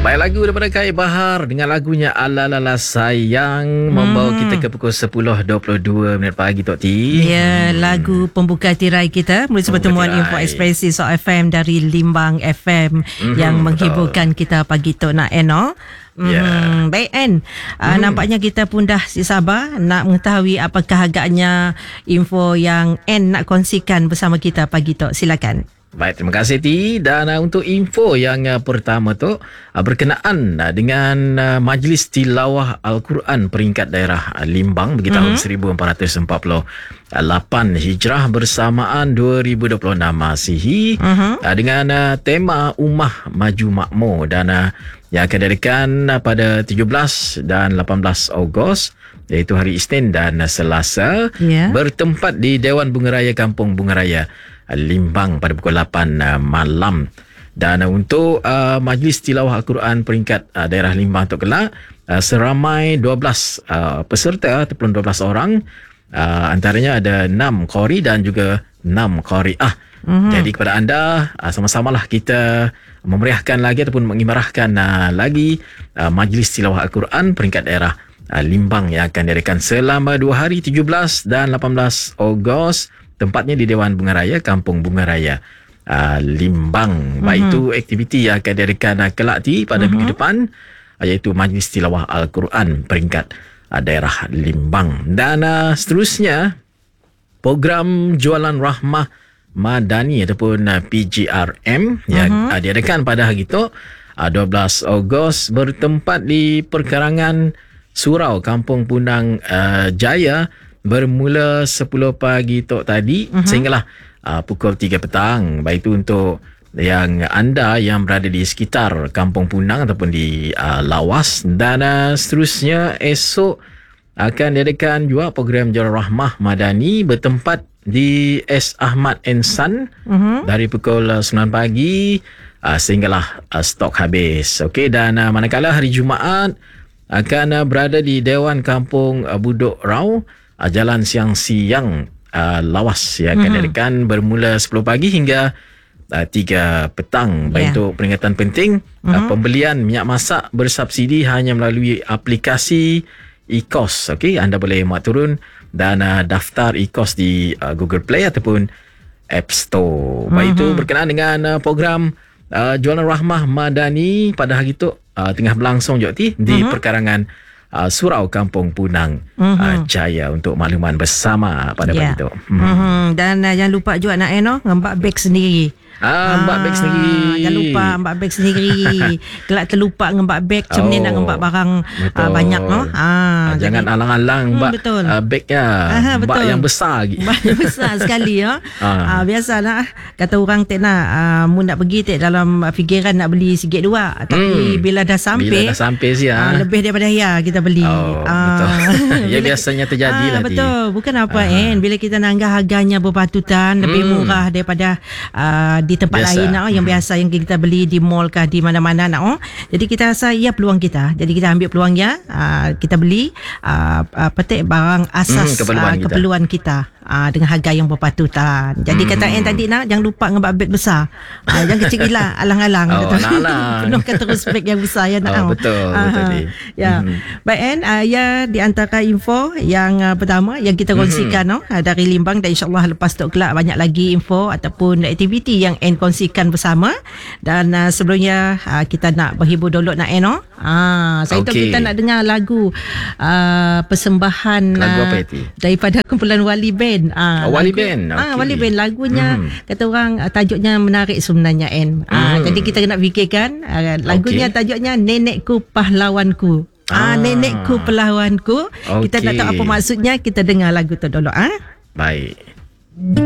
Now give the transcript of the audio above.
Baik, lagu daripada Kai Bahar dengan lagunya Ala-Lala Sayang membawa kita ke pukul 10.22 pagi, Tok T. Ya, lagu pembuka tirai kita melalui pertemuan Info Ekspresi So FM dari Limbang FM yang menghiburkan kita pagi, Tok Nak Eno. Baik kan, nampaknya kita pun dah sabar nak mengetahui apakah agaknya info yang N nak kongsikan bersama kita pagi, Tok. Silakan. Baik, terima kasih T. Dan untuk info yang pertama tu berkenaan dengan Majlis Tilawah Al-Quran peringkat daerah Limbang bagi tahun 1448 Hijrah bersamaan 2026 Masihi dengan tema Ummah Maju Makmur dan yang akan diadakan pada 17 dan 18 Ogos iaitu hari Isnin dan Selasa bertempat di Dewan Bungaraya Kampung Bungaraya Limbang pada pukul 8 malam. Dan untuk Majlis Tilawah Al-Quran peringkat daerah Limbang tu kelak seramai 12 peserta ataupun 12 orang, antaranya ada 6 qari dan juga 6 qari'ah. Jadi kepada anda, sama-samalah kita memeriahkan lagi ataupun mengimarahkan lagi Majlis Tilawah Al-Quran peringkat daerah Limbang yang akan diadakan selama 2 hari 17 dan 18 Ogos. Tempatnya di Dewan Bungaraya Kampung Bungaraya Limbang. Baik, itu aktiviti yang akan diadakan kelak pada minggu depan, iaitu Majlis Tilawah Al-Quran peringkat daerah Limbang. Dan seterusnya, program Jualan Rahmah Madani ataupun PGRM yang diadakan pada hari itu 12 Ogos bertempat di perkarangan Surau Kampung Punang Jaya bermula 10 pagi Tok tadi sehinggalah pukul 3 petang. Baik, itu untuk yang anda yang berada di sekitar Kampung Punang ataupun di Lawas. Dan seterusnya esok akan diadakan juga program Jualan Rahmah Madani bertempat di S. Ahmad & Son dari pukul 9 pagi sehinggalah stok habis. Okey, dan manakala hari Jumaat akan berada di Dewan Kampung Budok Rau Jalan Siang-Siang Lawas yang akan diadakan bermula 10 pagi hingga 3 petang. Baik, untuk peringatan penting, pembelian minyak masak bersubsidi hanya melalui aplikasi e-kos. Okey, anda boleh muat turun dan daftar e-kos di Google Play ataupun App Store. Baik, itu berkenaan dengan program Jualan Rahmah Madani pada hari itu tengah berlangsung Jokti di perkarangan Surau Kampung Punang Jaya untuk makluman bersama pada pagi itu. Dan jangan lupa juga nak ngembak beg sendiri. Ngembak beg sendiri. Jangan lupa ngembak beg sendiri. Kelak terlupa ngembak beg, macam ni nak ngembak barang banyak jangan alang-alang begnya. Ngembak yang besar lagi. Yang besar sekali biasalah kata orang tak nak mu nak pergi tak dalam fikiran nak beli sikit dua, tapi bila dah sampai lebih daripada kita beli. Betul. Ya, biasanya terjadi lah. Betul. Bukan apa bila kita nanggah harganya berpatutan lebih murah daripada di tempat biasa lain yang biasa yang kita beli di mall kah di mana-mana jadi kita rasa ia peluang kita, jadi kita ambil peluangnya, kita beli petik barang asas keperluan kita dengan harga yang berpatutan. Jadi kata tadi jangan lupa ngebak beg besar, jangan kecil gila alang-alang penuhkan terus beg yang besar betul baik ya, di antara info yang pertama yang kita kongsikan dari Limbang, dan insyaAllah lepas tu kelak banyak lagi info ataupun aktiviti yang N kongsikan bersama. Dan sebelumnya kita nak berhibur dulu nak saya tahu kita nak dengar lagu persembahan daripada kumpulan Wali Band. Wali Band. Wali Band lagunya kata orang tajuknya menarik sebenarnya N. Jadi kita nak fikirkan lagunya tajuknya Nenekku Pahlawanku. Nenekku Pahlawanku. Kita tak tahu apa maksudnya, kita dengar lagu tu dulu. Baik.